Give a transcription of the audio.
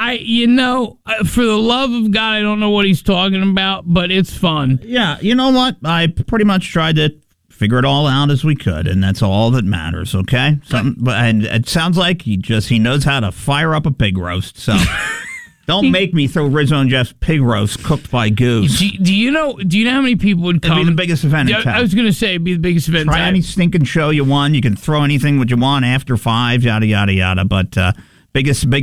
For the love of God, I don't know what he's talking about, but it's fun. Yeah, you know what? I pretty much tried to figure it all out as we could, and that's all that matters, okay? And it sounds like he knows how to fire up a pig roast, so don't make me throw Rizzo and Jeff's pig roast cooked by Goose. Do you know how many people would come? It'd be the biggest event in town. I was going to say, it'd be the biggest event in town. Try any stinking show you want. You can throw anything what you want after 5, yada, yada, yada, but biggest